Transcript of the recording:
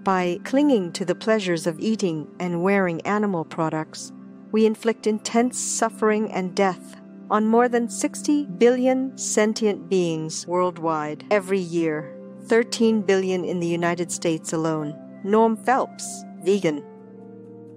By clinging to the pleasures of eating and wearing animal products, we inflict intense suffering and death on more than 60 billion sentient beings worldwide every year, 13 billion in the United States alone. Noam Phelps, vegan.